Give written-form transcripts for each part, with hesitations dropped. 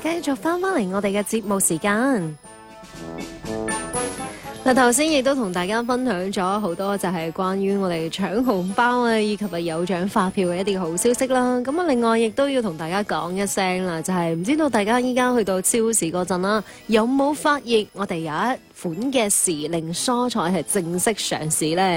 繼續翻嚟我哋嘅節目時間。嗱，頭先亦都同大家分享咗好多就係關於我哋搶紅包啊，以及係有獎發票嘅一啲好消息啦。咁啊，另外亦都要同大家講一聲啦，就係唔知道大家依家去到超市嗰陣啦，有冇發現我哋有一款嘅時令蔬菜係正式上市呢？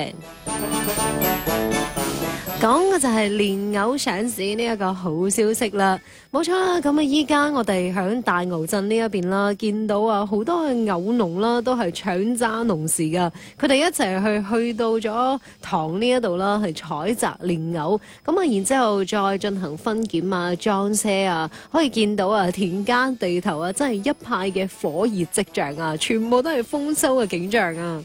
講嘅就係蓮藕上市呢一個好消息啦，冇錯啦。咁啊，依家我哋響大澳鎮呢一邊啦，見到啊好多嘅藕農啦，都係搶揸農時噶。佢哋一齊去到咗塘呢一度啦，係採摘蓮藕。咁啊，然之後再進行分檢啊、裝車啊，可以見到啊田間地頭啊，真係一派嘅火熱跡象啊，全部都係豐收嘅景象啊！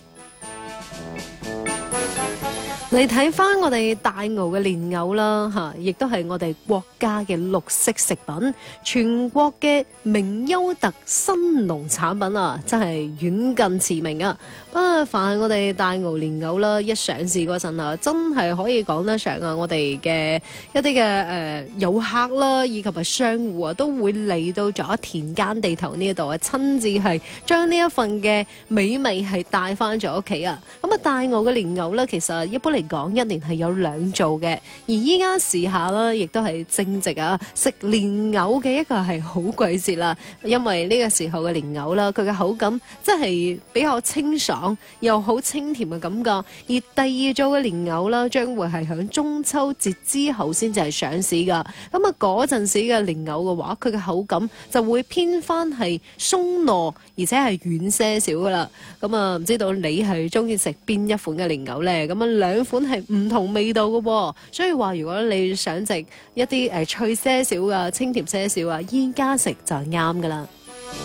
你睇翻我哋大澳嘅蓮藕啦，嚇，亦都係我哋國家嘅綠色食品，全國嘅名優特新農產品啊，真係遠近馳名啊！凡係我哋大澳蓮藕啦，一上市嗰陣啊，真係可以講得上啊，我哋嘅一啲嘅遊客啦，以及係商戶啊，都會嚟到咗田間地頭呢一度啊，親自係將呢一份嘅美味係帶翻咗屋企啊！咁啊，大澳嘅蓮藕咧，其實一般嚟講一年係有2造嘅，而依家時下啦，亦都係正值啊食蓮藕嘅一個係好季節啦，因為呢個時候嘅蓮藕啦，佢嘅口感真係比較清爽又好清甜嘅感覺，而第2造嘅蓮藕啦，將會係響中秋節之後先至係上市噶。咁啊，嗰陣時嘅蓮藕嘅話，佢嘅口感就會偏翻係鬆糯，而且係軟些少噶啦。咁啊，唔知道你係中意食邊一款嘅蓮藕呢？咁啊，兩款係唔同味道嘅喎，所以話如果你想食一啲脆些少啊、清甜些少啊，依家食就啱噶啦。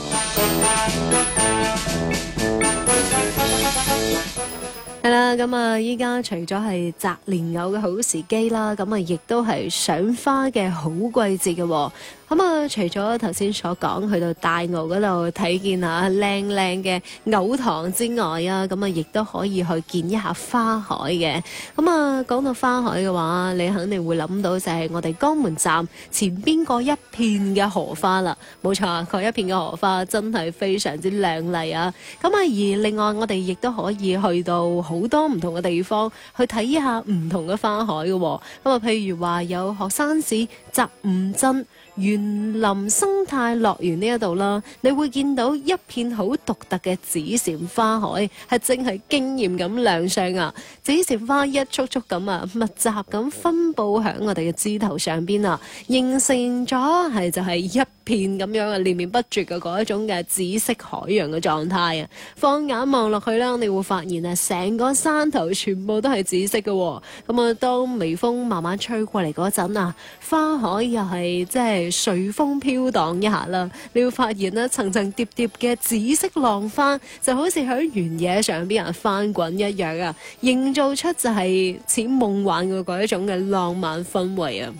係啦，咁啊，依家除咗係摘蓮藕嘅好時機啦，咁啊，亦都係賞花嘅好季節嘅喎。咁啊，除咗頭先所講去到大澳嗰度睇見啊靚靚嘅藕塘之外啊，咁啊亦都可以去見一下花海嘅。咁啊，講到花海嘅話，你肯定會諗到就係我哋江門站前邊嗰一片嘅荷花啦。冇錯，嗰一片嘅荷花真係非常之靚麗啊！咁啊，而另外我哋亦都可以去到好多唔同嘅地方去睇一下唔同嘅花海嘅。咁啊，譬如話有學生市集五鎮園林生態樂園呢一度啦，你會見到一片好獨特嘅紫蟬花海，係正係驚豔咁亮相啊！紫蟬花一簇簇咁啊，密集咁分佈喺我哋嘅枝頭上邊啊，形成咗係就係一片咁樣啊，連綿不絕嘅嗰一種嘅紫色海洋嘅狀態啊！放眼望落去啦，你會發現啊，成個山頭全部都係紫色嘅喎。咁啊，當微風慢慢吹過嚟嗰陣啊，花海又係即係隨風飄蕩一下啦，你會發現咧層層疊疊嘅紫色浪花就好似喺原野上邊人翻滾一樣啊，營造出就係似夢幻嘅嗰一種嘅浪漫氛圍啊！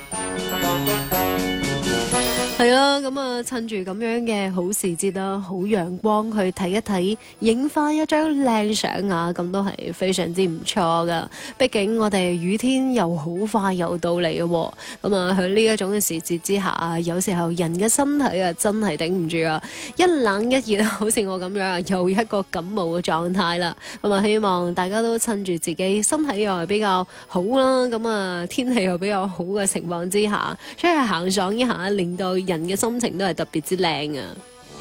係啦，咁啊，趁住咁樣嘅好時節啦，好陽光去睇一睇，影翻一張靚相啊，咁都係非常之唔錯噶。畢竟我哋雨天又好快又到嚟嘅，咁啊喺呢一種嘅時節之下啊，有時候人嘅身體啊真係頂唔住啊，一冷一熱，好似我咁樣啊，又一個感冒嘅狀態啦。咁啊，希望大家都趁住自己身體又係比較好啦，咁啊天氣又比較好嘅情況之下，出去行爽一下，令到人嘅心情都係特別之靚啊！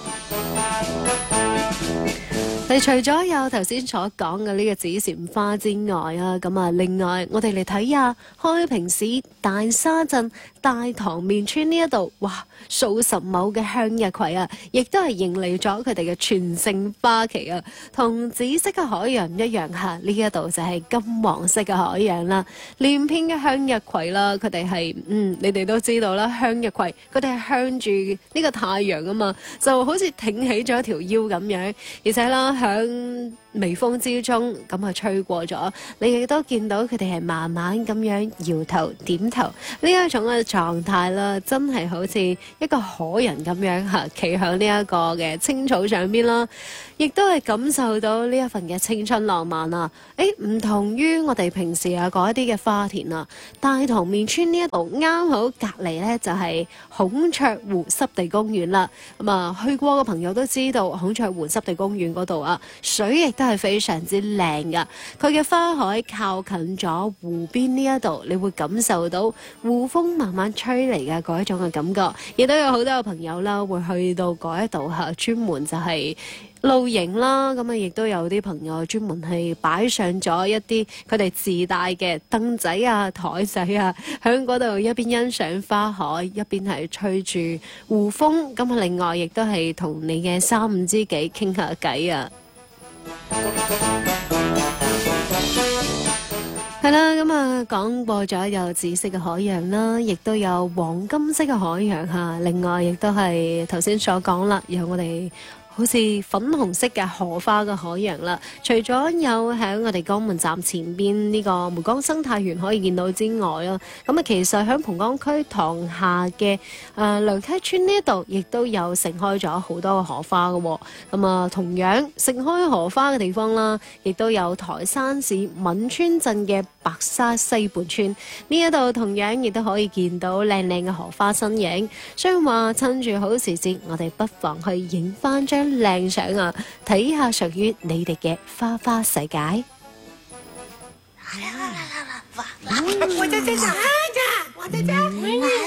除咗有頭先所講嘅呢個紫蟬花之外啊，咁啊，另外我哋嚟睇下開平市大沙鎮大塘面村呢一度，哇，數十畝嘅向日葵啊，亦都係迎嚟咗佢哋嘅全盛花期啊！同紫色嘅海洋一樣嚇，呢一度就係金黃色嘅海洋啦。連片嘅向日葵啦，佢哋係你哋都知道啦，向日葵佢哋係向住呢個太陽啊嘛，就好似挺起咗一條腰咁樣，而且啦響微風之中咁啊吹過咗，你亦都見到佢哋係慢慢咁樣搖頭點頭呢一種嘅狀態啦，真係好似一個可人咁樣嚇，企喺呢一個嘅青草上邊啦，亦都係感受到呢一份嘅青春浪漫啊！唔同於我哋平時嗰一啲嘅花田啊，大棠面村呢一度啱好隔離呢，就係孔雀湖濕地公園啦。咁啊，去過嘅朋友都知道孔雀湖濕地公園嗰度啊，水亦都係非常之靚噶。佢嘅花海靠近咗湖邊呢一度，你會感受到湖風慢慢吹嚟嘅嗰一種嘅感覺。亦都有好多嘅朋友啦，會去到嗰一度嚇，專門就係露營啦，咁啊，亦都有啲朋友專門係擺上咗一啲佢哋自帶嘅凳仔啊、台仔啊，喺嗰度一邊欣賞花海，一邊係吹住湖風。咁啊，另外亦都係同你嘅三五知己傾下偈啊。係啦，咁啊講過咗有紫色嘅海洋啦，亦都有黃金色嘅海洋嚇，另外亦都係頭先所講啦，有我哋好似粉紅色嘅荷花嘅海洋啦，除咗有喺我哋江門站前邊呢個梅江生態園可以見到之外啦，咁啊其實喺蒲崗區塘下嘅良溪村呢一度，亦都有盛開咗好多嘅荷花嘅喎。咁啊同樣盛開荷花嘅地方啦，亦都有台山市汶川鎮嘅白沙西畔村呢一度，同樣亦都可以見到靚靚嘅荷花身影。所以話趁住好時節，我哋不妨去影翻張靚相啊，睇下屬於你哋嘅花花世界。 我在这，我在这。